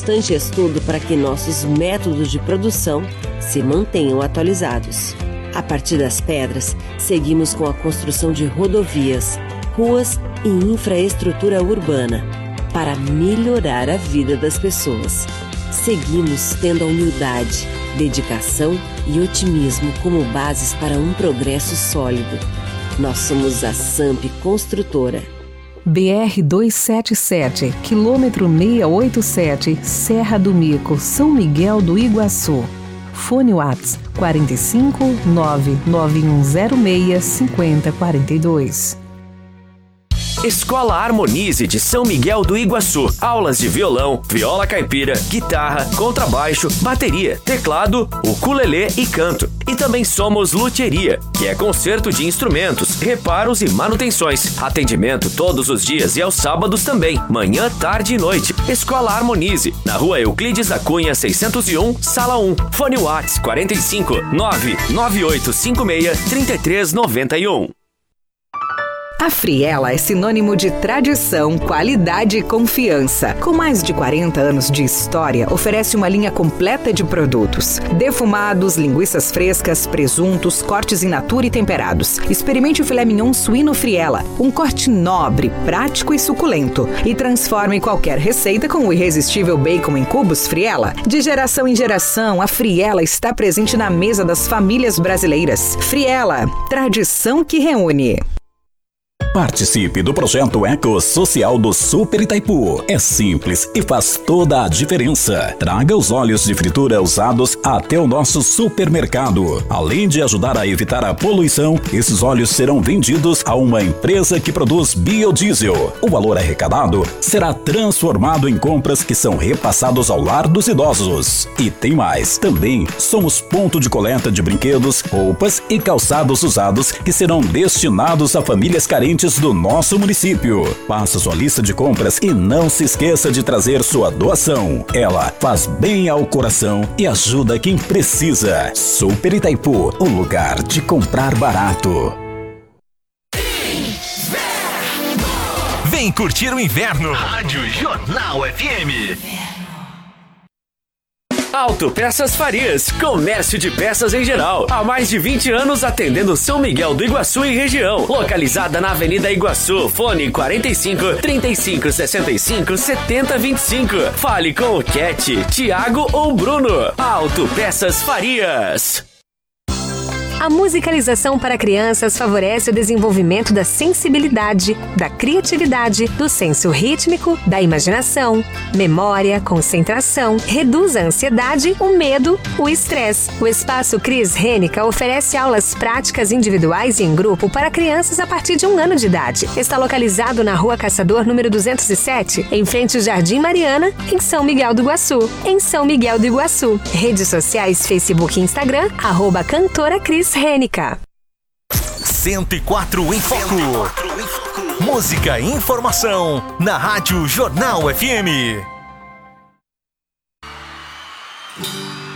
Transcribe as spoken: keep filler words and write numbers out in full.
constante estudo para que nossos métodos de produção se mantenham atualizados. A partir das pedras, seguimos com a construção de rodovias, ruas e infraestrutura urbana para melhorar a vida das pessoas. Seguimos tendo a humildade, dedicação e otimismo como bases para um progresso sólido. Nós somos a Samp Construtora. B R duzentos e setenta e sete, quilômetro seiscentos e oitenta e sete, Serra do Mico, São Miguel do Iguaçu. Fone Whats quatro cinco nove nove um zero seis cinco zero quatro dois. Escola Harmonize de São Miguel do Iguaçu. Aulas de violão, viola caipira, guitarra, contrabaixo, bateria, teclado, ukulele e canto. E também somos luthieria, que é conserto de instrumentos, reparos e manutenções. Atendimento todos os dias e aos sábados também, manhã, tarde e noite. Escola Harmonize, na rua Euclides da Cunha seiscentos e um, sala um. Fone Whats quatro cinco nove nove oito cinco seis três três nove um. A Friela é sinônimo de tradição, qualidade e confiança. Com mais de quarenta anos de história, oferece uma linha completa de produtos. Defumados, linguiças frescas, presuntos, cortes in natura e temperados. Experimente o filé mignon suíno Friela, um corte nobre, prático e suculento. E transforme qualquer receita com o irresistível bacon em cubos Friela. De geração em geração, a Friela está presente na mesa das famílias brasileiras. Friela, tradição que reúne. Participe do projeto Eco Social do Super Itaipu. É simples e faz toda a diferença. Traga os óleos de fritura usados até o nosso supermercado. Além de ajudar a evitar a poluição, esses óleos serão vendidos a uma empresa que produz biodiesel. O valor arrecadado será transformado em compras que são repassados ao lar dos idosos. E tem mais. Também somos ponto de coleta de brinquedos, roupas e calçados usados que serão destinados a famílias carentes do nosso município. Faça sua lista de compras e não se esqueça de trazer sua doação. Ela faz bem ao coração e ajuda quem precisa. Super Itaipu, o lugar de comprar barato. Vem curtir o inverno. Rádio Jornal F M. Autopeças Farias, comércio de peças em geral. Há mais de vinte anos atendendo São Miguel do Iguaçu e região. Localizada na Avenida Iguaçu. Fone quarenta e cinco, trinta e cinco, sessenta e cinco, setenta, vinte e cinco. Fale com o Cat, Thiago ou Bruno. Autopeças Farias. A musicalização para crianças favorece o desenvolvimento da sensibilidade, da criatividade, do senso rítmico, da imaginação, memória, concentração, reduz a ansiedade, o medo, o estresse. O Espaço Cris Rênica oferece aulas práticas individuais e em grupo para crianças a partir de um ano de idade. Está localizado na Rua Caçador, número duzentos e sete, em frente ao Jardim Mariana, em São Miguel do Iguaçu. Em São Miguel do Iguaçu. Redes sociais, Facebook e Instagram, arroba Cantora Cris Rênica. cento e quatro em Foco. Música e informação na Rádio Jornal F M.